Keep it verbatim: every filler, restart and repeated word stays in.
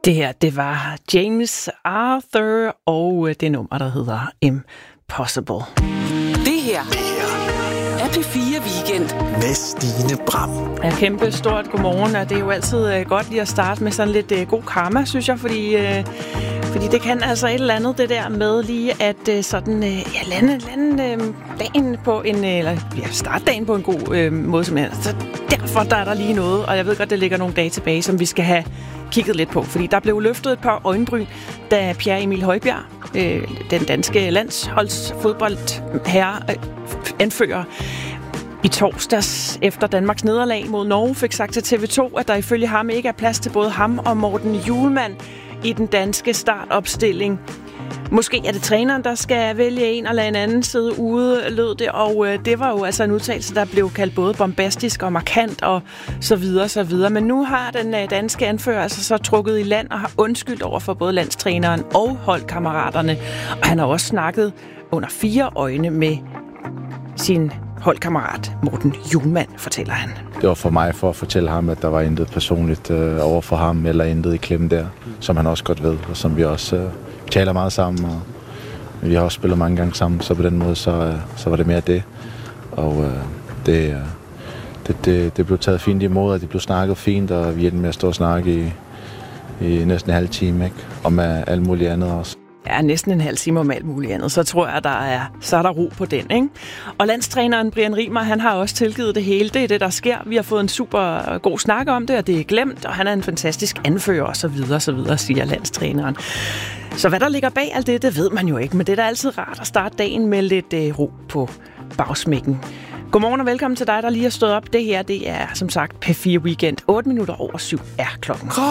Det her, det var James Arthur og det nummer, der hedder Impossible. Det her er P fire Weekend med Stine Bram. Ja, kæmpe stort godmorgen, og det er jo altid godt lige at starte med sådan lidt god karma, synes jeg, fordi, øh, fordi det kan altså et eller andet, det der med lige at øh, sådan, øh, ja, lande, lande øh, dagen på en, eller ja, starte dagen på en god øh, måde, simpelthen. Så derfor der er der lige noget, og jeg ved godt, det ligger nogle dage tilbage, som vi skal have kigget lidt på, fordi der blev løftet et par øjenbryn, da Pierre Emil Højbjerg, øh, den danske landsholdsfodboldherre, øh, anfører, i torsdags efter Danmarks nederlag mod Norge fik sagt til T V to, at der ifølge ham ikke er plads til både ham og Morten Hjulmand i den danske startopstilling. Måske er det træneren, der skal vælge en og lade en anden sidde ude, lød det, og øh, det var jo altså en udtalelse, der blev kaldt både bombastisk og markant og så videre, så videre. Men nu har den øh, danske anfører altså så trukket i land og har undskyldt over for både landstræneren og holdkammeraterne. Og han har også snakket under fire øjne med sin holdkammerat Morten Hjulmand, fortæller han. Det var for mig for at fortælle ham, at der var intet personligt øh, over for ham, eller intet i klemme der, som han også godt ved, og som vi også øh, taler meget sammen, og vi har også spillet mange gange sammen, så på den måde, så, øh, så var det mere det. Og øh, det, øh, det, det, det blev taget fint imod, og det blev snakket fint, og vi endte med at stå og snakke i, i næsten en halv time, ikke? Og med alt muligt andet også. Ja, næsten en halv time om alt muligt andet, så tror jeg, der er, så er der ro på den, ikke? Og landstræneren Brian Riemer, han har også tilgivet det hele. Det er det, der sker. Vi har fået en super god snak om det, og det er glemt, og han er en fantastisk anfører, og så videre, så videre, siger landstræneren. Så hvad der ligger bag alt det, det ved man jo ikke, men det er da altid rart at starte dagen med lidt øh, ro på bagsmækken. Godmorgen og velkommen til dig, der lige har stået op. Det her, det er som sagt P fire Weekend. otte minutter over syv er klokken.